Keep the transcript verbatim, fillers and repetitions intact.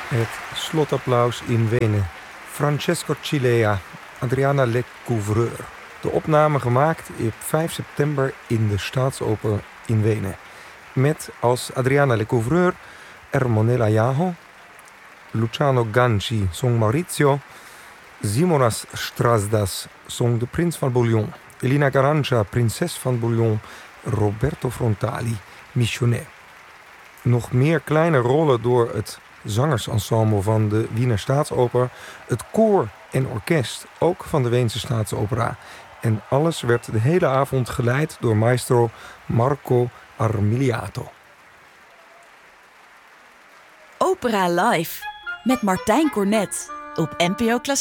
Het slotapplaus in Wenen. Francesco Cilea, Adriana Lecouvreur. De opname gemaakt op vijf september in de Staatsoper in Wenen. Met als Adriana Lecouvreur Ermonela Jaho, Luciano Ganci zong Maurizio, Simonas Strasdas zong de Prins van Bouillon, Elina Garanca, prinses van Bouillon, Roberto Frontali, Missionet. Nog meer kleine rollen door het zangersensemble van de Wiener Staatsoper, het koor en orkest, ook van de Weense Staatsopera. En alles werd de hele avond geleid door maestro Marco Armiliato. Opera Live met Martijn Cornet op N P O Klassiek.